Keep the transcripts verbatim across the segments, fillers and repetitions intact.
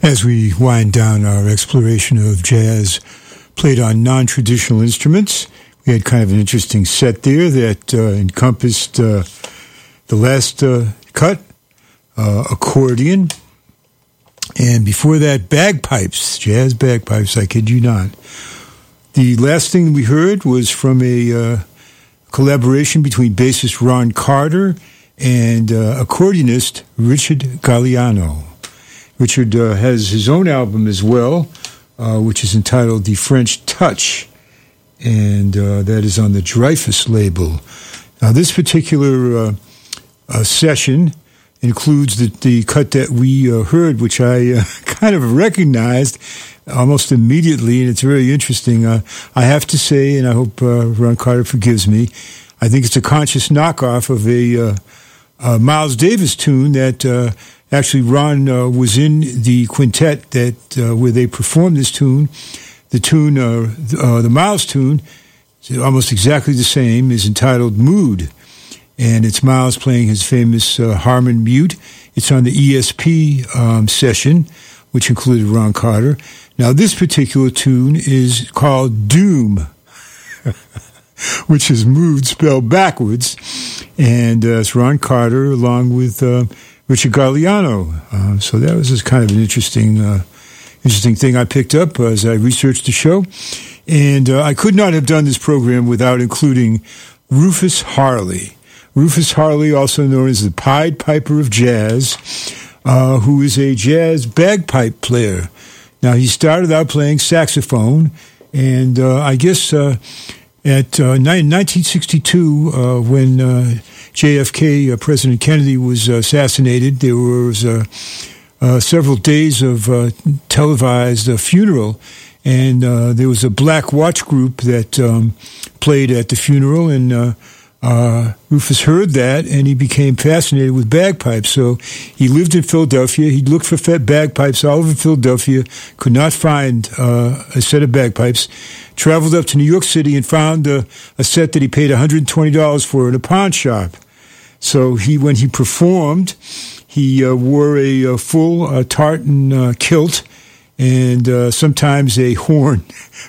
As we wind down our exploration of jazz played on non-traditional instruments, we had kind of an interesting set there that uh, encompassed uh, the last uh, cut, uh, accordion, and before that, bagpipes, jazz bagpipes, I kid you not. The last thing we heard was from a uh, collaboration between bassist Ron Carter and uh, accordionist Richard Galliano. Richard uh, has his own album as well, uh, which is entitled The French Touch, and uh, that is on the Dreyfus label. Now, this particular uh, uh, session includes the, the cut that we uh, heard, which I uh, kind of recognized almost immediately, and it's very interesting. Uh, I have to say, and I hope uh, Ron Carter forgives me, I think it's a conscious knockoff of a, uh, a Miles Davis tune that uh, actually Ron uh, was in the quintet that uh, where they performed this tune. The tune, uh, uh, the Miles tune, is almost exactly the same, is entitled Mood, and it's Miles playing his famous uh, Harmon mute. It's on the E S P um, session, which included Ron Carter. Now, this particular tune is called Doom, which is mood spelled backwards, and uh, it's Ron Carter along with uh, Richard Galliano. Uh, so that was just kind of an interesting, uh, interesting thing I picked up as I researched the show, and uh, I could not have done this program without including Rufus Harley. Rufus Harley, also known as the Pied Piper of Jazz, uh, who is a jazz bagpipe player. Now, he started out playing saxophone, and uh, I guess uh, at uh, nineteen sixty-two, uh, when uh, J F K, uh, President Kennedy, was assassinated, there was uh, uh, several days of uh, televised uh, funeral, and uh, there was a Black Watch group that um, played at the funeral, and uh, Uh, Rufus heard that, and he became fascinated with bagpipes. So he lived in Philadelphia. He looked for bagpipes all over Philadelphia, could not find uh, a set of bagpipes, traveled up to New York City and found a, a set that he paid one hundred twenty dollars for in a pawn shop. So he, when he performed, he uh, wore a, a full uh, tartan uh, kilt and uh, sometimes a horn.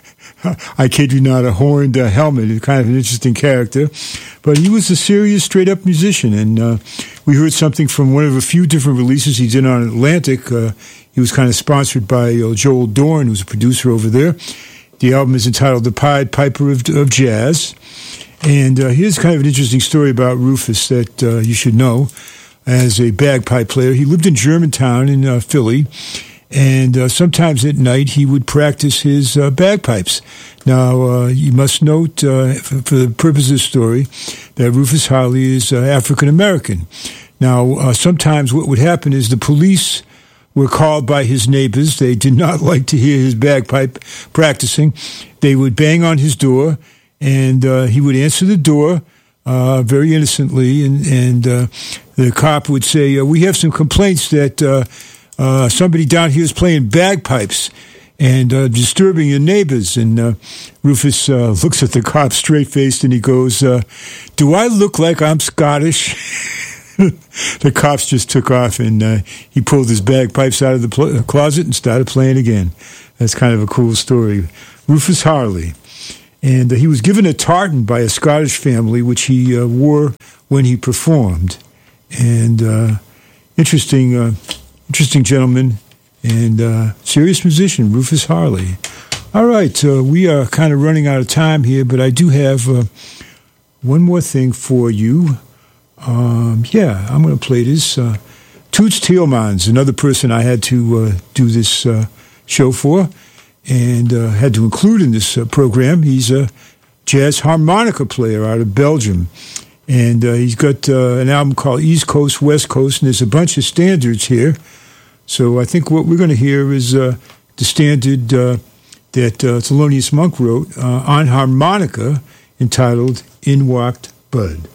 I kid you not, a horned uh, helmet. It's kind of an interesting character. But he was a serious, straight-up musician. And uh, we heard something from one of a few different releases he did on Atlantic. Uh, he was kind of sponsored by uh, Joel Dorn, who's a producer over there. The album is entitled The Pied Piper of, of Jazz. And uh, here's kind of an interesting story about Rufus that uh, you should know as a bagpipe player. He lived in Germantown in uh, Philly. And uh, sometimes at night he would practice his uh, bagpipes. Now, uh, you must note, uh, for, for the purpose of the story, that Rufus Harley is uh, African-American. Now, uh, sometimes what would happen is the police were called by his neighbors. They did not like to hear his bagpipe practicing. They would bang on his door, and uh, he would answer the door uh, very innocently, and, and uh, the cop would say, uh, we have some complaints that Uh, Uh, somebody down here is playing bagpipes and uh, disturbing your neighbors. And uh, Rufus uh, looks at the cop straight-faced and he goes, uh, do I look like I'm Scottish? The cops just took off, and uh, he pulled his bagpipes out of the pl- closet and started playing again. That's kind of a cool story. Rufus Harley. And uh, he was given a tartan by a Scottish family, which he uh, wore when he performed. And uh, interesting... Uh, Interesting gentleman and uh, serious musician, Rufus Harley. All right, uh, we are kind of running out of time here, but I do have uh, one more thing for you. Um, yeah, I'm going to play this. Uh, Toots Thielemans, another person I had to uh, do this uh, show for and uh, had to include in this uh, program. He's a jazz harmonica player out of Belgium. And uh, he's got uh, an album called East Coast, West Coast, and there's a bunch of standards here. So I think what we're going to hear is uh, the standard uh, that uh, Thelonious Monk wrote uh, on harmonica entitled In Walked Bud.